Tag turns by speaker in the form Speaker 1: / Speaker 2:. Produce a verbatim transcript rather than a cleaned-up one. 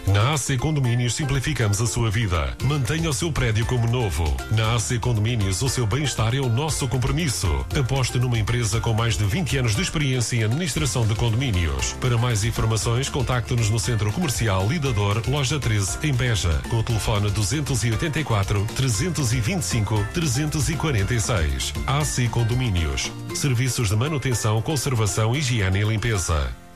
Speaker 1: Na A C Condomínios simplificamos a sua vida. Mantenha o seu prédio como novo. Na A C Condomínios, o seu bem-estar é o nosso compromisso. Aposte numa empresa com mais de vinte anos de experiência em administração de condomínios. Para mais informações, contacte-nos no Centro Comercial Lidador, Loja treze, em Beja, com o telefone duzentos e oitenta e quatro, trezentos e vinte e cinco, trezentos e quarenta e seis. A C Condomínios. Serviços de manutenção, conservação, higiene e limpeza.